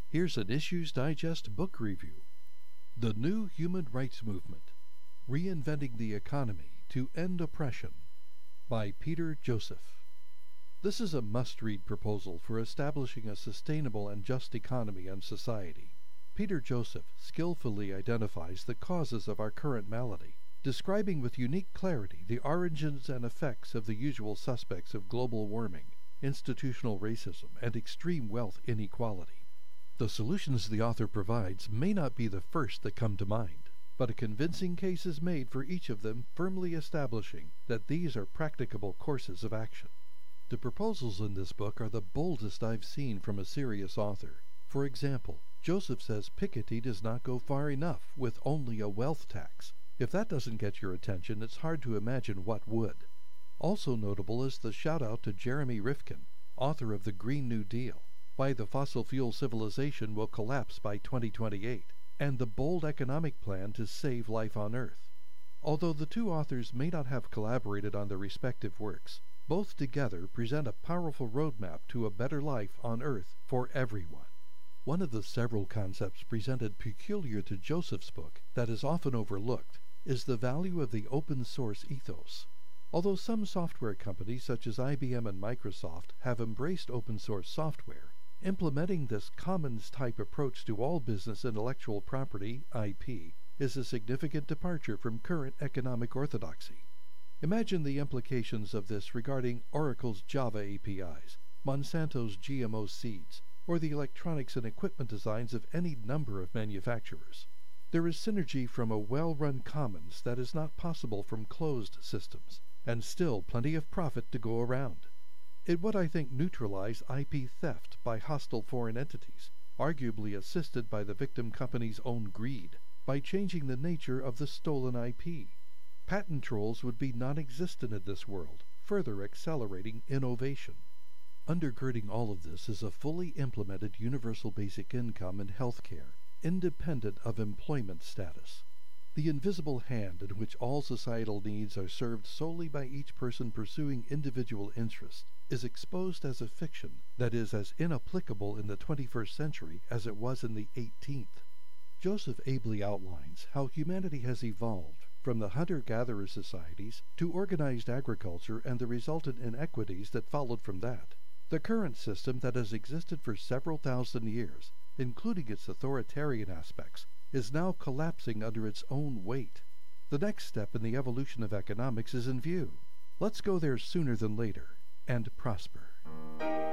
Here's an Issues Digest book review. The New Human Rights Movement, Reinventing the Economy to End Oppression by Peter Joseph. This is a must-read proposal for establishing a sustainable and just economy and society. Peter Joseph skillfully identifies the causes of our current malady, describing with unique clarity the origins and effects of the usual suspects of global warming, institutional racism, and extreme wealth inequality. The solutions the author provides may not be the first that come to mind, but a convincing case is made for each of them, firmly establishing that these are practicable courses of action. The proposals in this book are the boldest I've seen from a serious author. For example, Joseph says Piketty does not go far enough with only a wealth tax. If that doesn't get your attention, it's hard to imagine what would. Also notable is the shout-out to Jeremy Rifkin, author of The Green New Deal, Why the Fossil Fuel Civilization Will Collapse by 2028, and the bold economic plan to save life on Earth. Although the two authors may not have collaborated on their respective works, both together present a powerful roadmap to a better life on Earth for everyone. One of the several concepts presented peculiar to Joseph's book that is often overlooked is the value of the open source ethos. Although some software companies such as IBM and Microsoft have embraced open source software, implementing this commons-type approach to all business intellectual property, IP, is a significant departure from current economic orthodoxy. Imagine the implications of this regarding Oracle's Java APIs, Monsanto's GMO seeds, or the electronics and equipment designs of any number of manufacturers. There is synergy from a well-run commons that is not possible from closed systems, and still plenty of profit to go around. It would, I think, neutralize IP theft by hostile foreign entities, arguably assisted by the victim company's own greed, by changing the nature of the stolen IP. Patent trolls would be non-existent in this world, further accelerating innovation. Undergirding all of this is a fully implemented universal basic income and health care, independent of employment status. The invisible hand in which all societal needs are served solely by each person pursuing individual interests is exposed as a fiction that is as inapplicable in the 21st century as it was in the 18th. Joseph ably outlines how humanity has evolved from the hunter-gatherer societies to organized agriculture and the resultant inequities that followed from that. The current system that has existed for several thousand years, including its authoritarian aspects, is now collapsing under its own weight. The next step in the evolution of economics is in view. Let's go there sooner than later, and prosper.